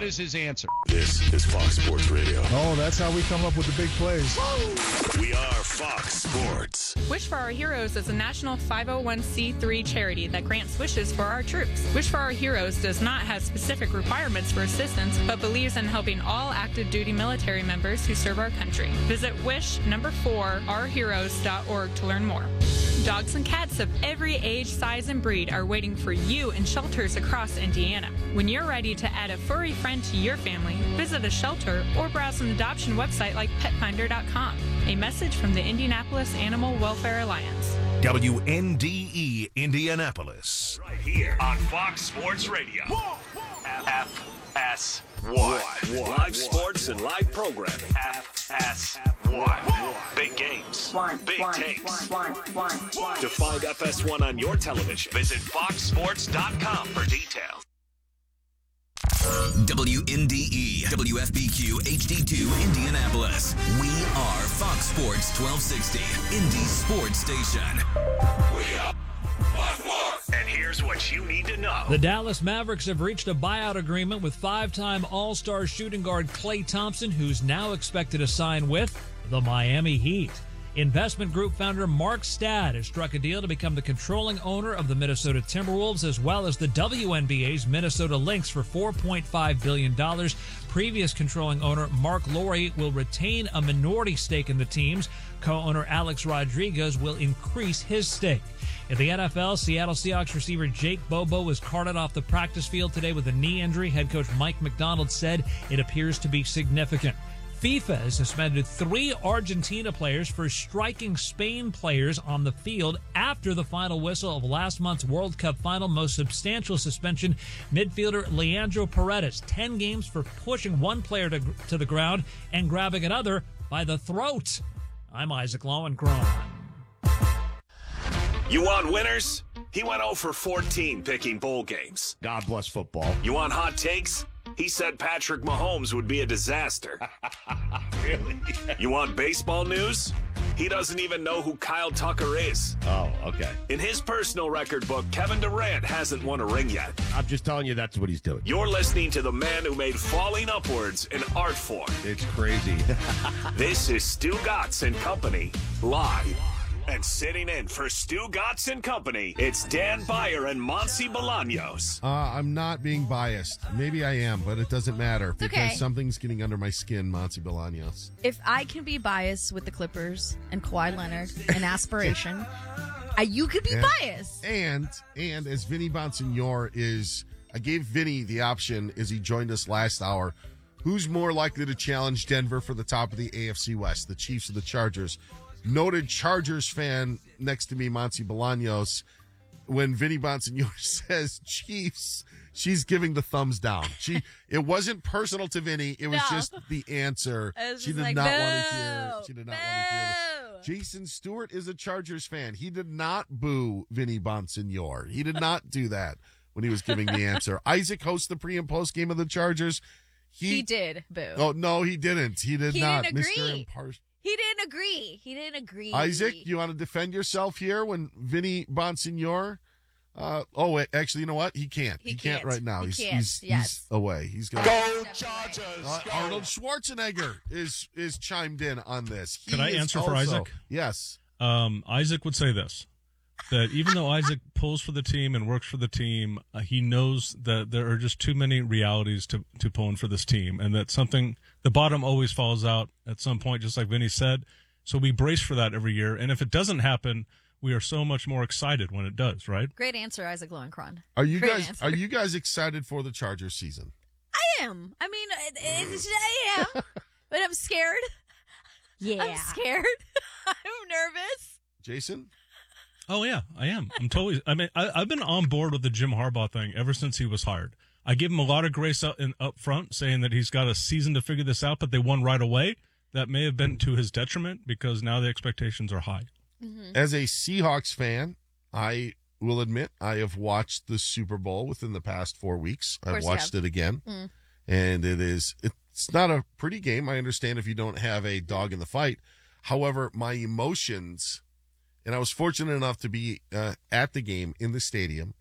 What is his answer? This is Fox Sports Radio. Oh, that's how we come up with the big plays. We are Fox Sports. Wish for Our Heroes is a national 501c3 charity that grants wishes for our troops. Wish for Our Heroes does not have specific requirements for assistance, but believes in helping all active duty military members who serve our country. Visit wish4ourheroes.org to learn more. Dogs and cats of every age, size, and breed are waiting for you in shelters across Indiana. When you're ready to add a furry friend to your family, visit a shelter or browse an adoption website like petfinder.com. A message from the Indianapolis Animal Welfare Alliance. WNDE Indianapolis. Right here on Fox Sports Radio. FS1. Live sports and live programming. FS1. Big games. Big takes. To find FS1 on your television, visit foxsports.com for details. WNDE, WFPQ, HD2, Indianapolis. We are Fox Sports 1260, Indy Sports Station. We are Fox Sports. And here's what you need to know. The Dallas Mavericks have reached a buyout agreement with five-time All-Star shooting guard Klay Thompson, who's now expected to sign with the Miami Heat. Investment group founder Mark Stad has struck a deal to become the controlling owner of the Minnesota Timberwolves as well as the WNBA's Minnesota Lynx for $4.5 billion. Previous controlling owner Mark Lowry will retain a minority stake in the teams. Co-owner Alex Rodriguez will increase his stake. In the NFL, Seattle Seahawks receiver Jake Bobo was carted off the practice field today with a knee injury. Head coach Mike McDonald said it appears to be significant. FIFA has suspended 3 Argentina players for striking Spain players on the field after the final whistle of last month's World Cup final. Most substantial suspension, midfielder Leandro Paredes, 10 games for pushing one player to the ground and grabbing another by the throat. I'm Isaac Lowenkron. You want winners? He went 0 for 14 picking bowl games. God bless football. You want hot takes? He said Patrick Mahomes would be a disaster. Really? You want baseball news? He doesn't even know who Kyle Tucker is. Oh, okay. In his personal record book, Kevin Durant hasn't won a ring yet. I'm just telling you that's what he's doing. You're listening to the man who made falling upwards an art form. It's crazy. This is Stu Gatz and Company, live. And sitting in for Stu Gatz and Company, it's Dan Beyer and Monty Bolaños. I'm not being biased. Maybe I am, but it doesn't matter because something's getting under my skin, Monty Bolaños. If I can be biased with the Clippers and Kawhi Leonard and aspiration, you could be biased. And as Vinny Bonsignore is, I gave Vinny the option as he joined us last hour. Who's more likely to challenge Denver for the top of the AFC West, the Chiefs or the Chargers? Noted Chargers fan next to me, Monty Bolaños. When Vinny Bonsignore says Chiefs, she's giving the thumbs down. It wasn't personal to Vinny. It was just the answer. She did not want to hear. She did not want to hear this. Jason Stewart is a Chargers fan. He did not boo Vinny Bonsignore. He did not do that when he was giving the answer. Isaac hosts the pre and post game of the Chargers. He did boo. Oh no, he didn't. He did not. Didn't agree. Mr. Impartial. He didn't agree. Isaac, you want to defend yourself here when Vinny Bonsignore? Actually, you know what? He can't. He can't right now. He's away. He's going to go Chargers. Arnold Schwarzenegger is chimed in on this. Could I answer for Isaac? Yes. Isaac would say this, that even though Isaac pulls for the team and works for the team, he knows that there are just too many realities to pulling for this team, and that the bottom always falls out at some point, just like Vinny said. So we brace for that every year, and if it doesn't happen, we are so much more excited when it does, right? Great answer, Isaac Lowenkron. Are you guys excited for the Chargers season? I am. I mean, I am, but I'm scared. Yeah. I'm scared. I'm nervous. Jason? Oh, yeah, I am. I've been on board with the Jim Harbaugh thing ever since he was hired. I give him a lot of grace up front, saying that he's got a season to figure this out, but they won right away. That may have been to his detriment because now the expectations are high. Mm-hmm. As a Seahawks fan, I will admit I have watched the Super Bowl within the past 4 weeks. I've watched it again, and it's not a pretty game. I understand if you don't have a dog in the fight. However, my emotions, and I was fortunate enough to be at the game in the stadium,